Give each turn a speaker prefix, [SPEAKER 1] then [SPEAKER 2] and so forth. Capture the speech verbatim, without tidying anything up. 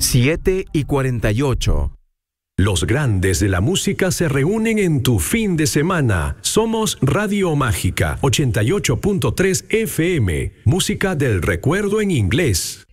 [SPEAKER 1] siete y cuarenta y ocho.
[SPEAKER 2] Los grandes de la música se reúnen en tu fin de semana. Somos Radio Mágica ochenta y ocho punto tres F M, música del recuerdo en inglés.